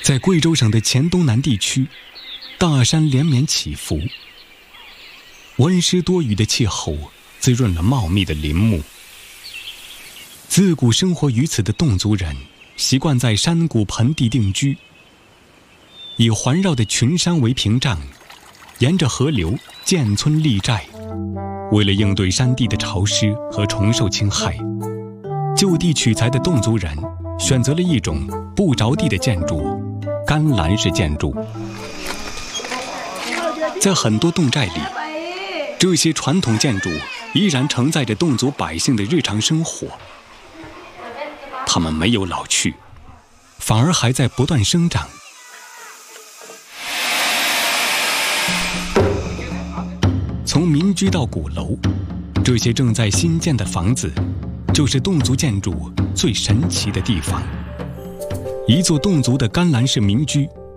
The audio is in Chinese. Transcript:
在贵州省的黔东南地区，大山连绵起伏，温湿多雨的气候滋润了茂密的林木。自古生活于此的侗族人习惯在山谷盆地定居，以环绕的群山为屏障，沿着河流建村立寨。为了应对山地的潮湿和虫兽侵害，就地取材的侗族人选择了一种不着地的建筑——干栏式建筑。在很多侗寨里，这些传统建筑依然承载着侗族百姓的日常生活。它们没有老去，反而还在不断生长。从民居到鼓楼，这些正在新建的房子，就是侗族建筑最神奇的地方。一座侗族的干栏式民居，